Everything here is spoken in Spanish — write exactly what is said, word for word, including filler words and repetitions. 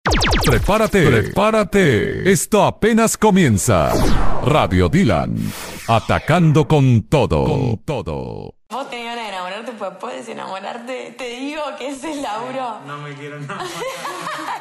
Prepárate, prepárate. Esto apenas comienza. Radio Dylan, atacando con todo. Con todo. Vos tenés ganas de enamorarte, pues puedes enamorarte. Te digo que ese es Lauro. No me quiero enamorar.